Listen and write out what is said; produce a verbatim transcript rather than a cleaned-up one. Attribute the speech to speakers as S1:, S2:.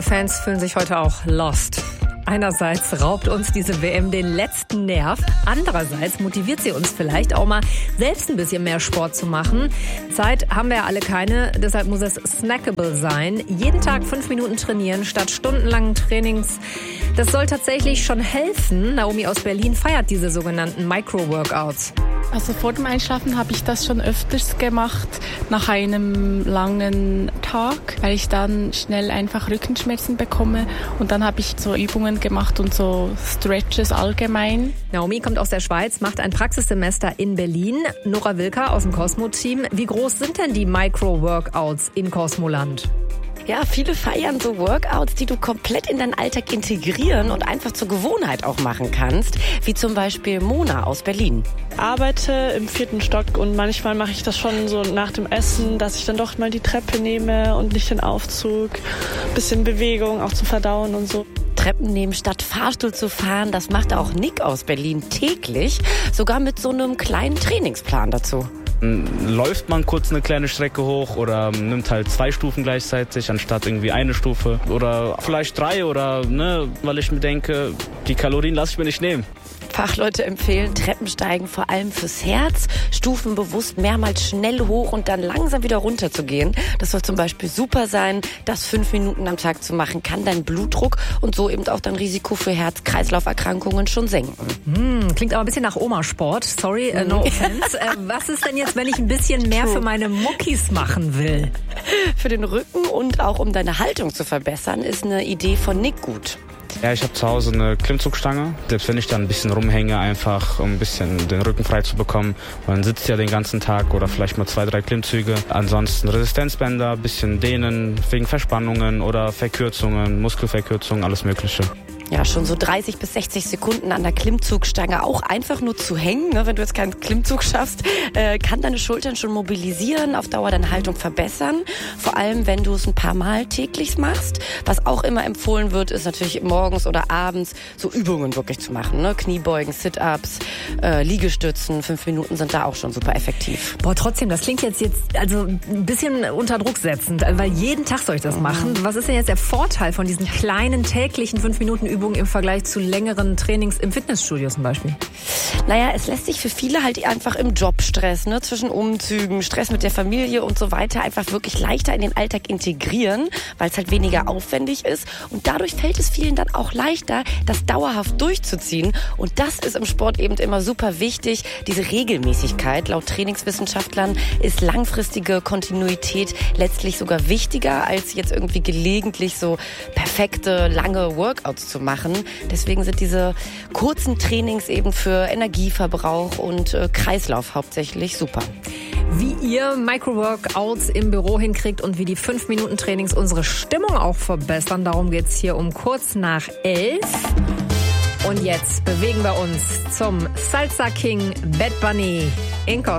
S1: Fans fühlen sich heute auch lost. Einerseits raubt uns diese W M den letzten Nerv. Andererseits motiviert sie uns vielleicht auch mal, selbst ein bisschen mehr Sport zu machen. Zeit haben wir ja alle keine, deshalb muss es snackable sein. Jeden Tag fünf Minuten trainieren statt stundenlangen Trainings. Das soll tatsächlich schon helfen. Naomi aus Berlin feiert diese sogenannten Micro-Workouts.
S2: Also vor dem Einschlafen habe ich das schon öfters gemacht, nach einem langen Tag, weil ich dann schnell einfach Rückenschmerzen bekomme. Und dann habe ich so Übungen gemacht und so Stretches allgemein.
S1: Naomi kommt aus der Schweiz, macht ein Praxissemester in Berlin. Nora Wilker aus dem Cosmo-Team. Wie groß sind denn die Micro-Workouts in Cosmoland?
S3: Ja, viele feiern so Workouts, die du komplett in deinen Alltag integrieren und einfach zur Gewohnheit auch machen kannst, wie zum Beispiel Mona aus Berlin.
S4: Ich arbeite im vierten Stock und manchmal mache ich das schon so nach dem Essen, dass ich dann doch mal die Treppe nehme und nicht den Aufzug. Bisschen Bewegung, auch zum Verdauen und so.
S3: Treppen nehmen statt Fahrstuhl zu fahren, das macht auch Nick aus Berlin täglich, sogar mit so einem kleinen Trainingsplan dazu.
S5: Läuft man kurz eine kleine Strecke hoch oder nimmt halt zwei Stufen gleichzeitig anstatt irgendwie eine Stufe oder vielleicht drei oder ne, weil ich mir denke, die Kalorien lasse ich mir nicht nehmen.
S3: Fachleute empfehlen Treppensteigen vor allem fürs Herz, Stufen bewusst mehrmals schnell hoch und dann langsam wieder runter zu gehen. Das soll zum Beispiel super sein, das fünf Minuten am Tag zu machen, kann deinen Blutdruck und so eben auch dein Risiko für Herz-Kreislauf-Erkrankungen schon senken.
S1: Hm, klingt aber ein bisschen nach Oma-Sport. Sorry, äh, no offense. äh, was ist denn jetzt, wenn ich ein bisschen mehr für meine Muckis machen will?
S3: Für den Rücken und auch um deine Haltung zu verbessern, ist eine Idee von Nick gut.
S5: Ja, ich habe zu Hause eine Klimmzugstange. Selbst wenn ich dann ein bisschen rumhänge, einfach um ein bisschen den Rücken frei zu bekommen. Man sitzt ja den ganzen Tag oder vielleicht mal zwei, drei Klimmzüge. Ansonsten Resistenzbänder, ein bisschen dehnen wegen Verspannungen oder Verkürzungen, Muskelverkürzungen, alles Mögliche.
S3: Ja, schon so dreißig bis sechzig Sekunden an der Klimmzugstange auch einfach nur zu hängen, ne, wenn du jetzt keinen Klimmzug schaffst, äh, kann deine Schultern schon mobilisieren, auf Dauer deine Haltung verbessern. Vor allem, wenn du es ein paar Mal täglich machst. Was auch immer empfohlen wird, ist natürlich morgens oder abends so Übungen wirklich zu machen. Ne? Kniebeugen, Sit-Ups, äh, Liegestützen, fünf Minuten sind da auch schon super effektiv.
S1: Boah, trotzdem, das klingt jetzt, jetzt also ein bisschen unter Druck setzend, weil jeden Tag soll ich das machen. Was ist denn jetzt der Vorteil von diesen kleinen täglichen fünf Minuten Übungen im Vergleich zu längeren Trainings im Fitnessstudio zum Beispiel?
S3: Naja, es lässt sich für viele halt einfach im Jobstress, ne, zwischen Umzügen, Stress mit der Familie und so weiter einfach wirklich leichter in den Alltag integrieren, weil es halt weniger aufwendig ist. Und dadurch fällt es vielen dann auch leichter, das dauerhaft durchzuziehen. Und das ist im Sport eben immer super wichtig, diese Regelmäßigkeit. Laut Trainingswissenschaftlern ist langfristige Kontinuität letztlich sogar wichtiger, als jetzt irgendwie gelegentlich so perfekte, lange Workouts zu machen. Deswegen sind diese kurzen Trainings eben für Energieverbrauch und äh, Kreislauf hauptsächlich super.
S1: Wie ihr Micro-Workouts im Büro hinkriegt und wie die fünf Minuten Trainings unsere Stimmung auch verbessern, darum geht's hier um kurz nach elf. Und jetzt bewegen wir uns zum Salsa King Bad Bunny in Cosmo.